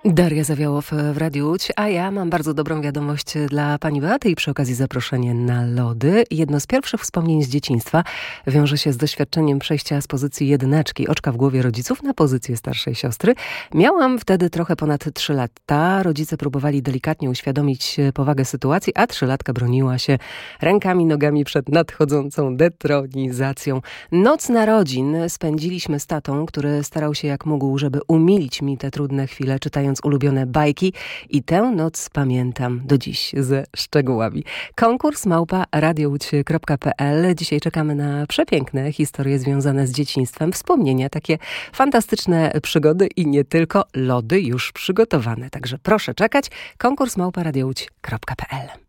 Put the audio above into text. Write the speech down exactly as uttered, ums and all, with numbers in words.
Daria Zawiałow w Radiu Łódź, a ja mam bardzo dobrą wiadomość dla pani Beaty i przy okazji zaproszenie na lody. Jedno z pierwszych wspomnień z dzieciństwa wiąże się z doświadczeniem przejścia z pozycji jedyneczki, oczka w głowie rodziców, na pozycję starszej siostry. Miałam wtedy trochę ponad trzy lata. Rodzice próbowali delikatnie uświadomić powagę sytuacji, a trzylatka broniła się rękami, nogami przed nadchodzącą detronizacją. Noc narodzin spędziliśmy z tatą, który starał się jak mógł, żeby umilić mi te trudne chwile, czytając ulubione bajki, i tę noc pamiętam do dziś ze szczegółami. Konkurs małpa radiołódź kropka pe el. Dzisiaj czekamy na przepiękne historie związane z dzieciństwem, wspomnienia, takie fantastyczne przygody i nie tylko. Lody już przygotowane, także proszę czekać. Konkurs małpa radiołódź kropka pe el.